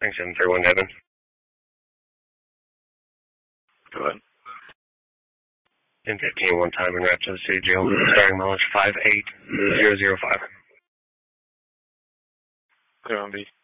Thanks, 731 Devon. Go ahead. 1015 one time and wrap to the city jail, starting mileage 58005. Clear on B.